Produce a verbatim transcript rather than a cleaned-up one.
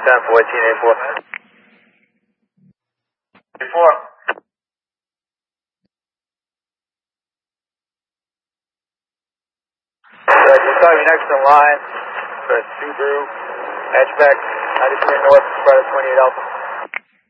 ten fourteen eight four. eight four. Right, you saw your next in line for Subaru hatchback, ninety-three North, Spread twenty-eight Alpha.